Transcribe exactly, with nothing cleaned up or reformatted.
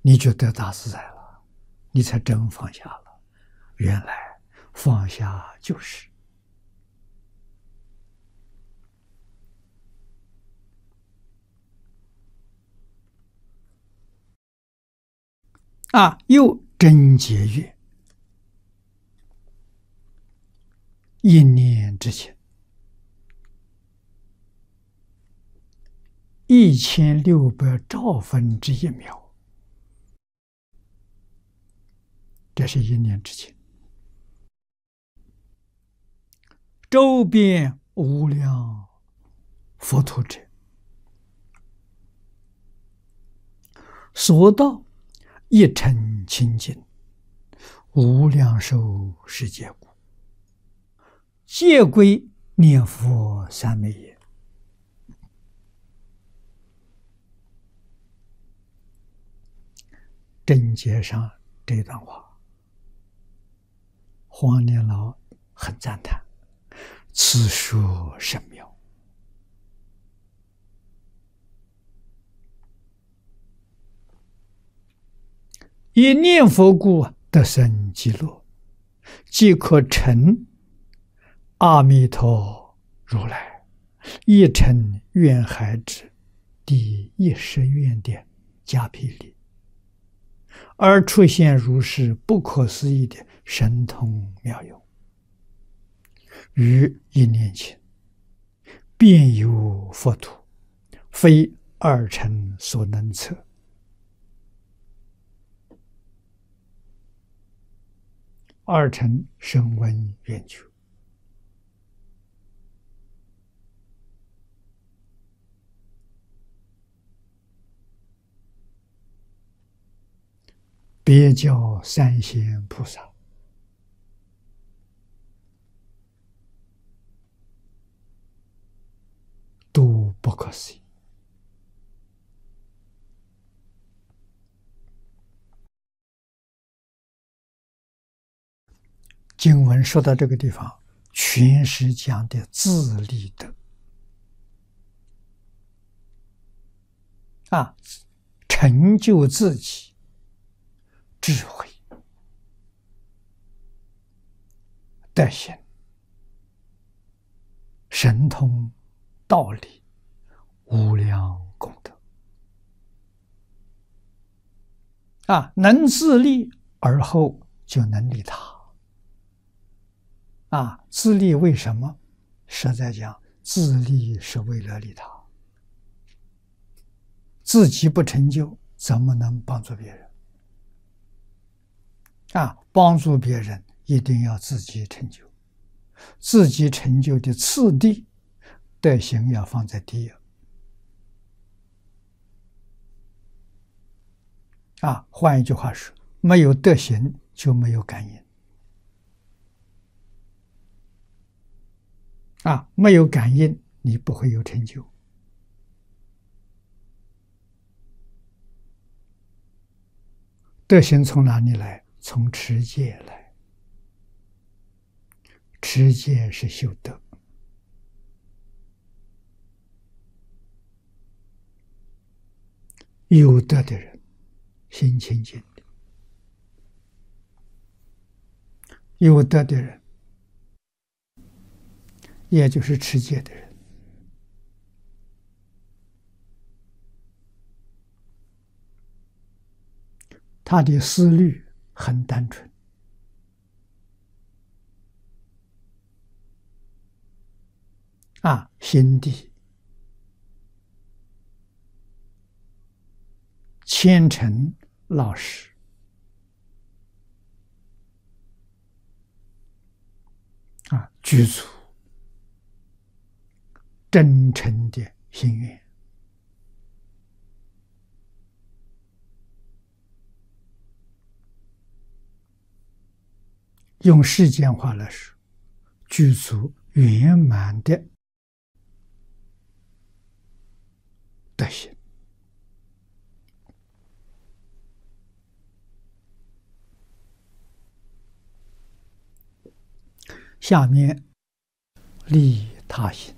你就得大自在了，你才真放下了。原来放下就是啊，又真节约一念之间，一千六百兆分之一秒，这是一念之间。周边无量佛土者，所到一尘清净，无量寿世界故，皆归念佛三昧也。真解上这段话，黄年老很赞叹，此说甚妙。以念佛故得生极乐，即可成阿弥陀如来一乘愿海之第一十愿的加被力，而出现如是不可思议的神通妙用，于一念间遍游佛土，非二乘所能测。二乘声闻缘觉，别教三贤菩萨，都不可思议。经文说到这个地方，全是讲的自利德啊，成就自己智慧、德行、神通、道理、无量功德啊，能自利而后就能利他。啊，自利为什么？实在讲，自利是为了利他，自己不成就，怎么能帮助别人？啊，帮助别人一定要自己成就，自己成就的次第，德行要放在第一。啊，换一句话说，没有德行就没有感应。啊，没有感应，你不会有成就。德行从哪里来？从持戒来。持戒是修德。有德的人，心清净的；有德的人，也就是持戒的人，他的思虑很单纯，啊，心地虔诚老实，啊，具足真诚的心愿。用世间话来说，具足圆满的德行。下面利他行。